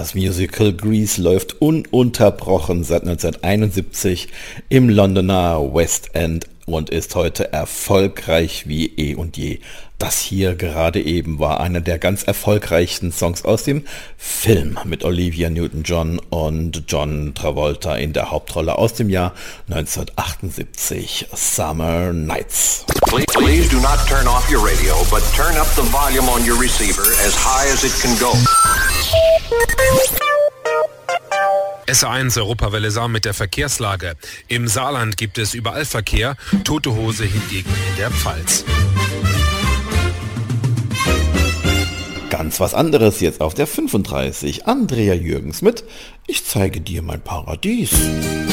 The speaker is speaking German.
Das Musical Grease läuft ununterbrochen seit 1971 im Londoner West End und ist heute erfolgreich wie eh und je. Das hier gerade eben war einer der ganz erfolgreichsten Songs aus dem Film mit Olivia Newton-John und John Travolta in der Hauptrolle aus dem Jahr 1978, Summer Nights. Please do not turn off your radio, but turn up the volume on your receiver as high as it can go. SR1 Europawelle Saar mit der Verkehrslage. Im Saarland gibt es überall Verkehr, tote Hose hingegen in der Pfalz. Ganz was anderes jetzt auf der 35. Andrea Jürgens mit Ich zeige dir mein Paradies.